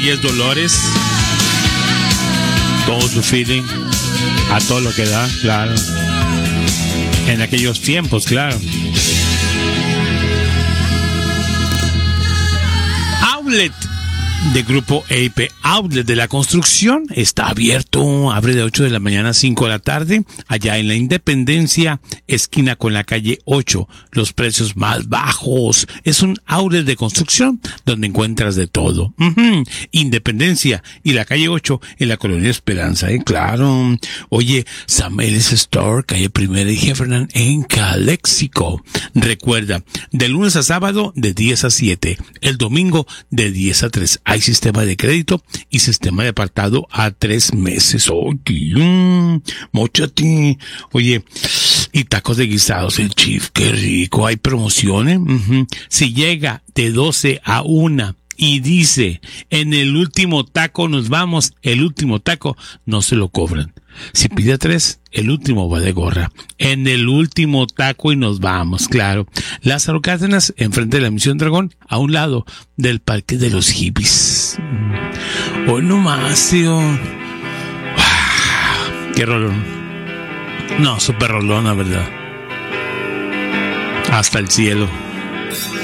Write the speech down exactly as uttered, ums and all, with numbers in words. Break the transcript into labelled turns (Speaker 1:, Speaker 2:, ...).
Speaker 1: ella es Dolores. Todo su feeling. A todo lo que da, claro. En aquellos tiempos, claro. Outlet de Grupo E I P. Outlet de la construcción está abierto, abre de ocho de la mañana a cinco de la tarde, allá en la Independencia, esquina con la calle ocho. Los precios más bajos. Es un outlet de construcción donde encuentras de todo. Uh-huh. Independencia y la calle ocho en la Colonia Esperanza, ¿eh? Claro. Oye, Samuel's Store, calle Primera y Heffernan en Calexico. Recuerda, de lunes a sábado de diez a siete, el domingo de diez a tres. Hay sistema de crédito y sistema de apartado a tres meses. Oye, mmm, móchate. Oye, y tacos de guisados, el Chief, qué rico. Hay promociones. Uh-huh. Si llega de doce a una y dice, en el último taco nos vamos, el último taco no se lo cobran. Si pide tres, el último va de gorra. En el último taco y nos vamos, claro. Lázaro Cárdenas, enfrente de la Misión Dragón, a un lado del Parque de los Hippies. Hoy nomás, tío. ¡Wow! ¡Qué rolón! No, súper rolón, la verdad. Hasta el cielo.